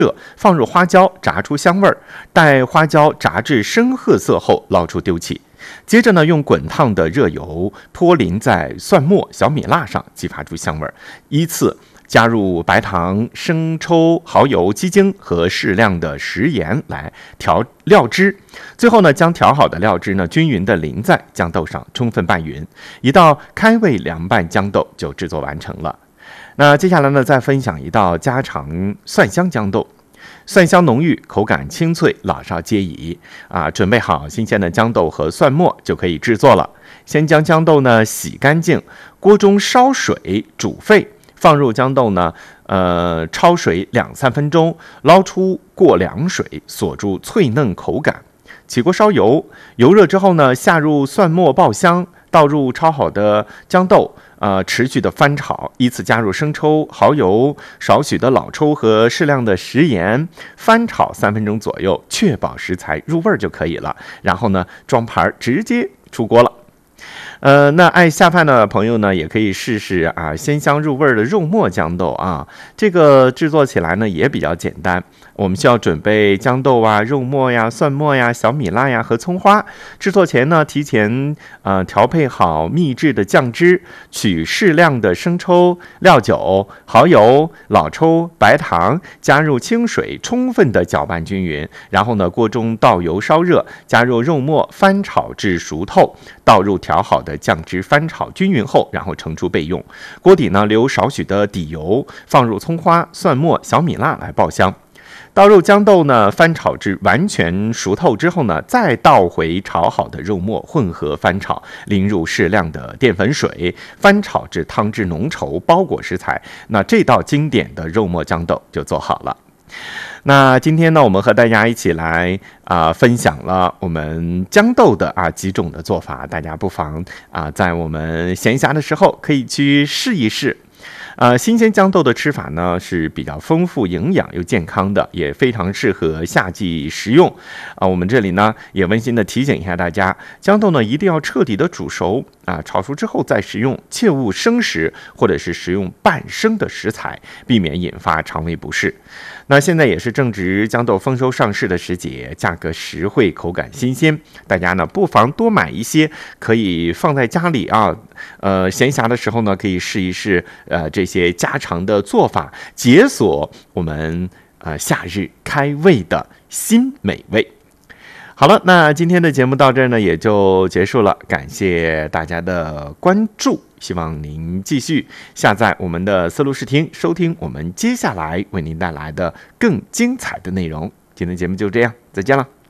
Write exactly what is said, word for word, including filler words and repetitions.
热，放入花椒，炸出香味儿。待花椒炸至深褐色后，捞出丢弃。接着呢，用滚烫的热油泼淋在蒜末、小米辣上，激发出香味儿。依次加入白糖、生抽、蚝油、鸡精和适量的食盐来调料汁。最后呢，将调好的料汁呢均匀地淋在豇豆上，充分拌匀。一道开胃凉拌豇豆就制作完成了。那接下来呢，再分享一道家常蒜香豇豆。蒜香浓郁，口感清脆，老少皆宜啊！准备好新鲜的豇豆和蒜末就可以制作了。先将豇豆呢洗干净，锅中烧水煮沸，放入豇豆呢，呃，焯水两三分钟，捞出过凉水，锁住脆嫩口感。起锅烧油，油热之后呢，下入蒜末爆香，倒入焯好的豇豆。呃，持续的翻炒，依次加入生抽、蚝油、少许的老抽和适量的食盐，翻炒三分钟左右，确保食材入味就可以了。然后呢，装盘直接出锅了。呃，那爱下饭的朋友呢，也可以试试啊，鲜香入味的肉末豇豆啊。这个制作起来呢也比较简单，我们需要准备豇豆啊、肉末呀、蒜末呀、小米辣呀和葱花。制作前呢，提前呃调配好秘制的酱汁，取适量的生抽、料酒、蚝油、老抽、白糖，加入清水，充分的搅拌均匀。然后呢，锅中倒油烧热，加入肉末，翻炒至熟透，倒入调好的酱汁，翻炒均匀后，然后盛出备用。锅底呢留少许的底油，放入葱花、蒜末、小米辣来爆香。倒入豇豆呢，翻炒至完全熟透之后呢，再倒回炒好的肉末，混合翻炒，淋入适量的淀粉水，翻炒至汤汁浓稠，包裹食材。那这道经典的肉末豇豆就做好了。那今天呢，我们和大家一起来啊、呃、分享了我们豇豆的啊几种的做法，大家不妨啊在我们闲暇的时候可以去试一试。呃，新鲜豇豆的吃法呢是比较丰富、营养又健康的，也非常适合夏季食用。啊、呃，我们这里呢也温馨的提醒一下大家，豇豆呢一定要彻底的煮熟啊，炒熟之后再食用，切勿生食或者是食用半生的食材，避免引发肠胃不适。那现在也是正值豇豆丰收上市的时节，价格实惠，口感新鲜，大家呢不妨多买一些，可以放在家里啊，呃，闲暇的时候呢可以试一试，呃，这些家常的做法，解锁我们呃夏日开胃的新美味。好了，那今天的节目到这儿呢也就结束了，感谢大家的关注，希望您继续下载我们的思路视听，收听我们接下来为您带来的更精彩的内容。今天的节目就这样，再见了。